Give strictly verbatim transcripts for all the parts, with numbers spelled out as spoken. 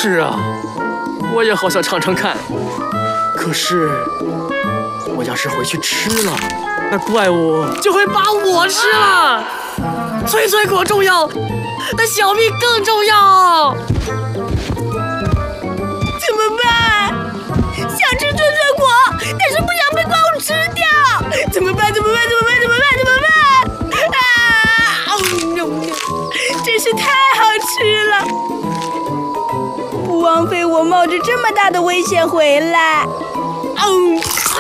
是啊，我也好想尝尝看。可是，我要是回去吃了，那怪物就会把我吃了。脆脆果重要，但小命更重要。 怎么办？想吃脆脆果，但是不想被怪物吃掉。怎么办？怎么办？怎么办？怎么办？怎么办？啊！哦呦呦，真是太好吃了！不枉费我冒着这么大的危险回来。哦！啊！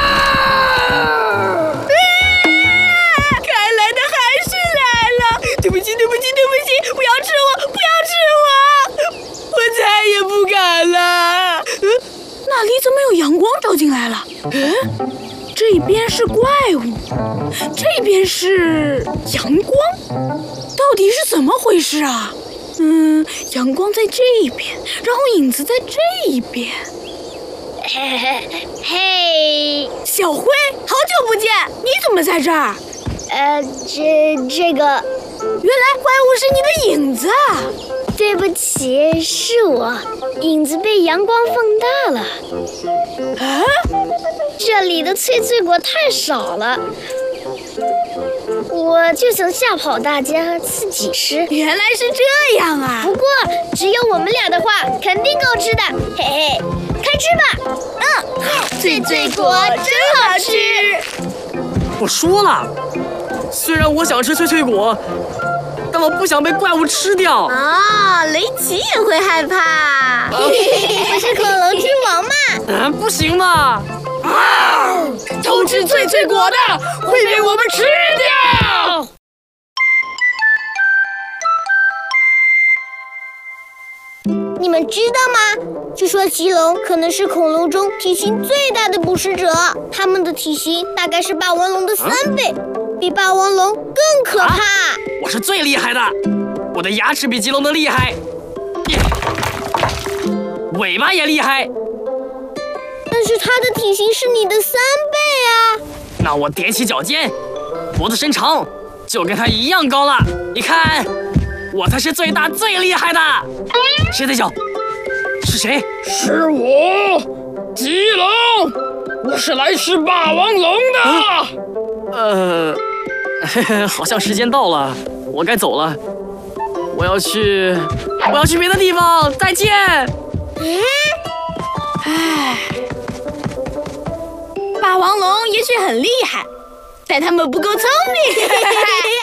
该来的还是来了。对不起，对不起，对不起！不要吃我，不要吃我！我再也不敢了。嗯，那里怎么有阳光照进来了？嗯，这边是怪物，这边是阳光，到底是怎么回事啊？嗯，阳光在这一边，然后影子在这一边。 嘿嘿嘿， 小灰，好久不见，你怎么在这儿？ 呃，这这个， 原来怪物是你的影子啊！ 对不起，是我，影子被阳光放大了。 啊？ 这里的脆脆果太少了，我就想吓跑大家，自己吃。 原来是这样啊！ 不过只有我们俩的话，肯定够吃的。嘿嘿，开吃吧！ 嗯，脆脆果真好吃。 我说了，虽然我想吃脆脆果，但我不想被怪物吃掉。 啊，雷奇也会害怕。 不是恐龙之王嘛？ 嗯，不行嘛！ 啊！偷吃脆脆果的会被我们吃掉。 你们知道吗？据说棘龙可能是恐龙中体型最大的捕食者，它们的体型大概是霸王龙的三倍，比霸王龙更可怕。啊， 我是最厉害的，我的牙齿比棘龙的厉害，尾巴也厉害。 但是它的体型是你的三倍啊！ 那我踮起脚尖，脖子伸长，就跟它一样高了。你看，我才是最大最厉害的。谁在叫？是谁？ 是我，棘龙，我是来吃霸王龙的。 呃，嘿嘿，好像时间到了，我该走了。我要去，我要去别的地方，再见。 嗯，唉，霸王龙也许很厉害，但他们不够聪明。